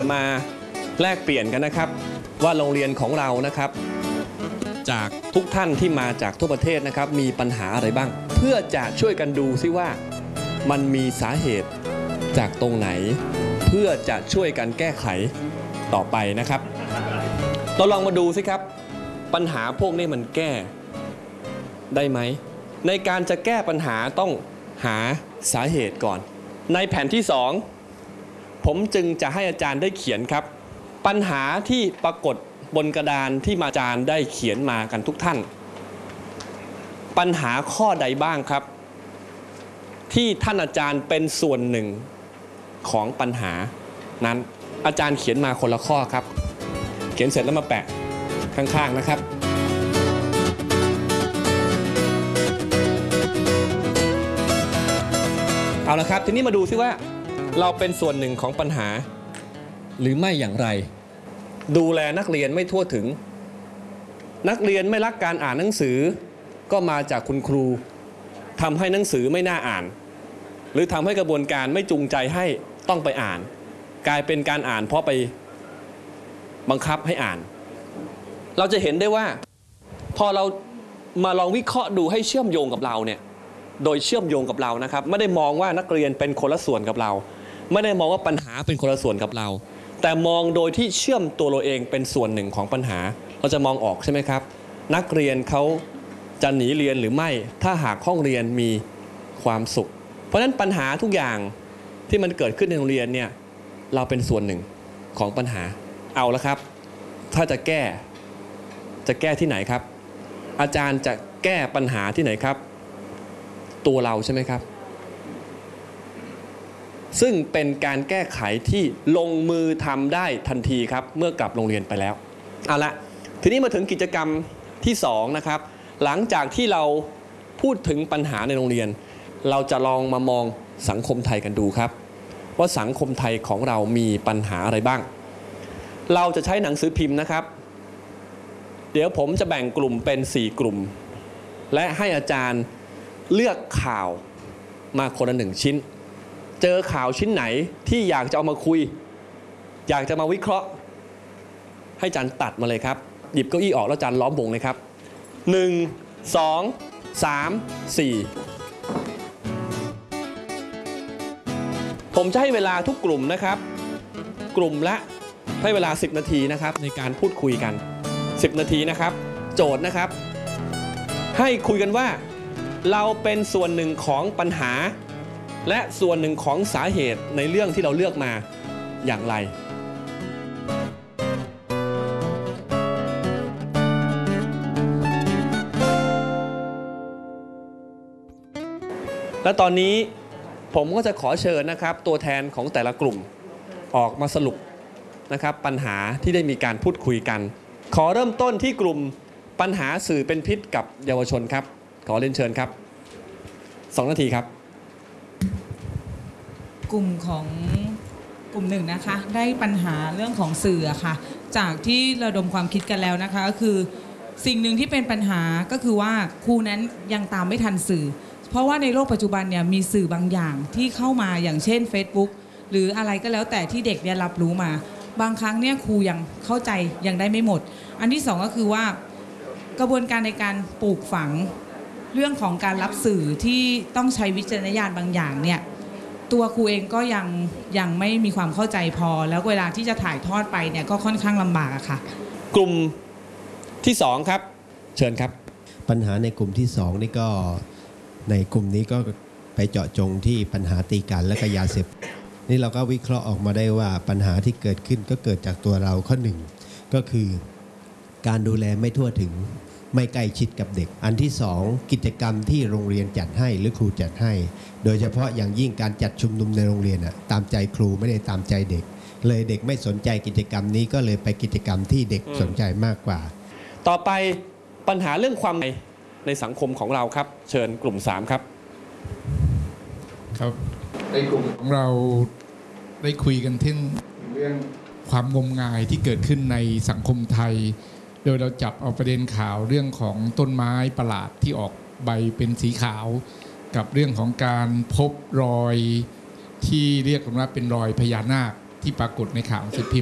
มาแลกเปลี่ยนกันนะครับว่าโรงเรียนของเรานะครับจากทุกท่านที่มาจากทั่วประเทศนะครับมีปัญหาอะไรบ้างเพื่อจะช่วยกันดูซิว่ามันมีสาเหตุจากตรงไหนเพื่อจะช่วยกันแก้ไขต่อไปนะครับเราลองมาดูสิครับปัญหาพวกนี้มันแก้ได้ไหมในการจะแก้ปัญหาต้องหาสาเหตุก่อนในแผ่นที่2ผมจึงจะให้อาจารย์ได้เขียนครับปัญหาที่ปรากฏบนกระดานที่อาจารย์ได้เขียนมากันทุกท่านปัญหาข้อใดบ้างครับที่ท่านอาจารย์เป็นส่วนหนึ่งของปัญหานั้นอาจารย์เขียนมาคนละข้อครับเขียนเสร็จแล้วมาแปะข้างๆนะครับเอาละครับทีนี้มาดูซิว่าเราเป็นส่วนหนึ่งของปัญหาหรือไม่อย่างไรดูแลนักเรียนไม่ทั่วถึงนักเรียนไม่รักการอ่านหนังสือก็มาจากคุณครูทำให้หนังสือไม่น่าอ่านหรือทำให้กระบวนการไม่จูงใจให้ต้องไปอ่านกลายเป็นการอ่านเพราะไปบังคับให้อ่านเราจะเห็นได้ว่าพอเรามาลองวิเคราะห์ดูให้เชื่อมโยงกับเราเนี่ยโดยเชื่อมโยงกับเรานะครับไม่ได้มองว่านักเรียนเป็นคนละส่วนกับเราไม่ได้มองว่าปัญหาเป็นคนละส่วนกับเราแต่มองโดยที่เชื่อมตัวเราเองเป็นส่วนหนึ่งของปัญหาเราจะมองออกใช่ไหมครับนักเรียนเขาจะหนีเรียนหรือไม่ถ้าหากห้องเรียนมีความสุขเพราะฉะนั้นปัญหาทุกอย่างที่มันเกิดขึ้นในโรงเรียนเนี่ยเราเป็นส่วนหนึ่งของปัญหาเอาละครับถ้าจะแก้ที่ไหนครับอาจารย์จะแก้ปัญหาที่ไหนครับตัวเราใช่ไหมครับซึ่งเป็นการแก้ไขที่ลงมือทำได้ทันทีครับเมื่อกลับโรงเรียนไปแล้วเอาละทีนี้มาถึงกิจกรรมที่2นะครับหลังจากที่เราพูดถึงปัญหาในโรงเรียนเราจะลองมามองสังคมไทยกันดูครับว่าสังคมไทยของเรามีปัญหาอะไรบ้างเราจะใช้หนังสือพิมพ์นะครับเดี๋ยวผมจะแบ่งกลุ่มเป็น4กลุ่มและให้อาจารย์เลือกข่าวมาคนละ1ชิ้นเจอข่าวชิ้นไหนที่อยากจะเอามาคุยอยากจะมาวิเคราะห์ให้อาจารย์ตัดมาเลยครับหยิบเก้าอี้ออกแล้วอาจารย์ล้อมวงเลยครับ1 2 3 4ผมจะให้เวลาทุกกลุ่มนะครับกลุ่มละให้เวลา10นาทีนะครับในการพูดคุยกัน10นาทีนะครับโจทย์นะครับให้คุยกันว่าเราเป็นส่วนหนึ่งของปัญหาและส่วนหนึ่งของสาเหตุในเรื่องที่เราเลือกมาอย่างไรและตอนนี้ผมก็จะขอเชิญนะครับตัวแทนของแต่ละกลุ่มออกมาสรุปนะครับปัญหาที่ได้มีการพูดคุยกันขอเริ่มต้นที่กลุ่มปัญหาสื่อเป็นพิษกับเยาวชนครับขอเรียนเชิญครับ2 นาทีครับกลุ่มหนึ่งนะคะได้ปัญหาเรื่องของสื่อค่ะจากที่ระดมความคิดกันแล้วนะคะก็คือสิ่งหนึ่งที่เป็นปัญหาก็คือว่าครูนั้นยังตามไม่ทันสื่อเพราะว่าในโลกปัจจุบันเนี่ยมีสื่อบางอย่างที่เข้ามาอย่างเช่น Facebook หรืออะไรก็แล้วแต่ที่เด็กได้รับรู้มาบางครั้งเนี่ยครูยังเข้าใจยังได้ไม่หมดอันที่2ก็คือว่ากระบวนการในการปลูกฝังเรื่องของการรับสื่อที่ต้องใช้วิจารณญาณบางอย่างเนี่ยตัวครูเองก็ยังไม่มีความเข้าใจพอแล้วเวลาที่จะถ่ายทอดไปเนี่ยก็ค่อนข้างลำบากอะค่ะกลุ่มที่2ครับเชิญครับปัญหาในกลุ่มที่2นี่ก็ในกลุ่มนี้ก็ไปเจาะจงที่ปัญหาตีกันและก็ยาเสพนี่เราก็วิเคราะห์ออกมาได้ว่าปัญหาที่เกิดขึ้นก็เกิดจากตัวเราข้อ1ก็คือการดูแลไม่ทั่วถึงไม่ใกล้ชิดกับเด็กอันที่2กิจกรรมที่โรงเรียนจัดให้หรือครูจัดให้โดยเฉพาะอย่างยิ่งการจัดชุมนุมในโรงเรียนตามใจครูไม่ได้ตามใจเด็กเลยเด็กไม่สนใจกิจกรรมนี้ก็เลยไปกิจกรรมที่เด็กสนใจมากกว่าต่อไปปัญหาเรื่องความในสังคมของเราครับเชิญกลุ่ม3ครับครับในกลุ่มของเราได้คุยกันถึงเรื่องความงมงายที่เกิดขึ้นในสังคมไทยโดยเราจับเอาประเด็นข่าวเรื่องของต้นไม้ประหลาดที่ออกใบเป็นสีขาวกับเรื่องของการพบรอยที่เรียกกันว่าเป็นรอยพญานาคที่ปรากฏในข่าวหนังสือพิมพ์